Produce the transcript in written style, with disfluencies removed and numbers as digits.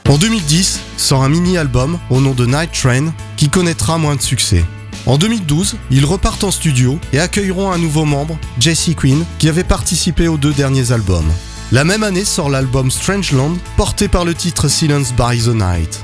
En 2010, sort un mini-album au nom de Night Train qui connaîtra moins de succès. En 2012, ils repartent en studio et accueilleront un nouveau membre, Jesse Quinn, qui avait participé aux 2 derniers albums. La même année sort l'album Strangeland, porté par le titre Silence by the Night.